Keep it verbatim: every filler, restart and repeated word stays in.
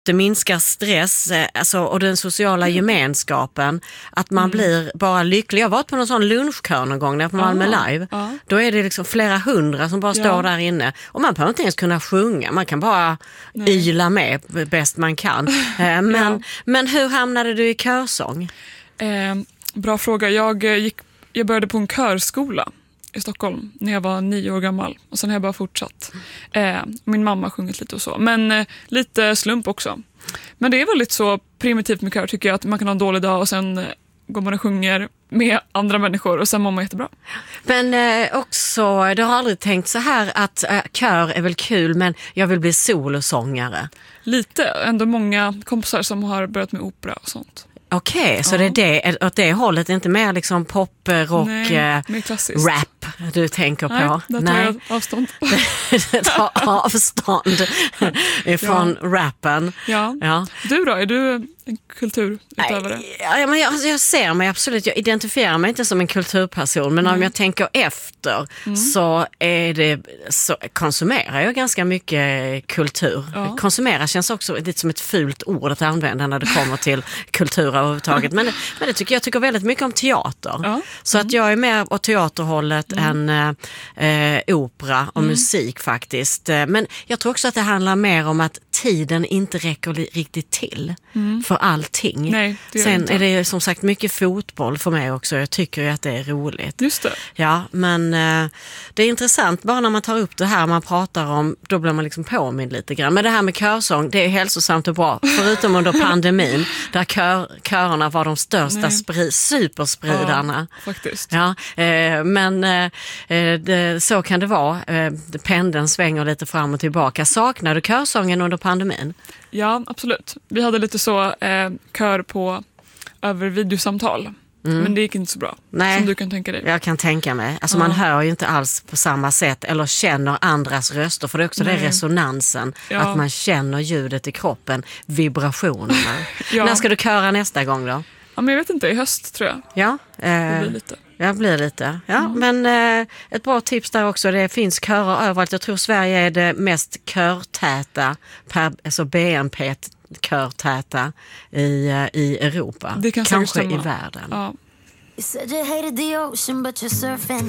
Det minskar stress alltså, och den sociala gemenskapen. Att man mm. blir bara lycklig. Jag har varit på någon sån lunchkör någon gång där på Malmö ah, Live. Ah. Då är det liksom flera hundra som bara ja. står där inne. Och man behöver inte ens kunna sjunga. Man kan bara Nej. yla med bäst man kan. men, ja. men hur hamnade du i körsång? Eh, bra fråga. Jag, gick, jag började på en körskola i Stockholm när jag var nio år gammal. Och sen har jag bara fortsatt. Eh, min mamma har sjungit lite och så. Men eh, lite slump också. Men det är väldigt så primitivt med kör tycker jag. Att man kan ha en dålig dag och sen eh, går man och sjunger med andra människor. Och sen mår man jättebra. Men eh, också, du har aldrig tänkt så här att eh, kör är väl kul men jag vill bli solosångare? Lite. Ändå många kompisar som har börjat med opera och sånt. Okej, okay, så ja. det är det åt det hållet, inte mer liksom pop, rock, Nej, eh, mer klassiskt. Rap du tänker Nej, på? Nej, tar jag avstånd. Ta avstånd ifrån ja. rappen. Ja. ja. Du då, är du en kulturutövare? Ja, men jag, jag ser mig absolut, jag identifierar mig inte som en kulturperson, men mm. om jag tänker efter mm. så, är det, så konsumerar jag ganska mycket kultur. Ja. Konsumera känns också lite som ett fult ord att använda när det kommer till kultur överhuvudtaget. Men, men det tycker jag tycker väldigt mycket om teater. Ja. Så mm. att jag är mer åt teaterhållet mm. än äh, opera och mm. musik faktiskt. Men jag tror också att det handlar mer om att tiden inte räcker riktigt till mm. för allting. Nej, det Sen inte. är det som sagt mycket fotboll för mig också. Jag tycker ju att det är roligt. Just det. Ja, men äh, det är intressant bara när man tar upp det här man pratar om, då blir man liksom påmind lite grann. Men det här med körsång, det är hälsosamt och bra. Förutom under pandemin, där kör, körerna var de största spri, superspridarna. Ja, faktiskt. Ja, eh, men eh, det, så kan det vara. Eh, pendeln svänger lite fram och tillbaka. Saknar du körsången under pandemin? Ja, absolut. Vi hade lite så eh, kör på över videosamtal. Mm. Men det gick inte så bra. Nej, som du kan tänka dig. Jag kan tänka mig. Alltså ja. man hör ju inte alls på samma sätt eller känner andras röster. För det är också Nej. det resonansen. Ja. Att man känner ljudet i kroppen. Vibrationerna. ja. När ska du köra nästa gång då? Ja, men jag vet inte. I höst tror jag. Ja. Eh, det blir lite. Ja, blir lite. Ja, mm. men eh, ett bra tips där också. Det finns körer överallt. Jag tror Sverige är det mest körtäta, per, alltså B N P körtäta i, i Europa. Det kan kanske stämma. i världen. Ja. You said you hated the ocean but you're surfing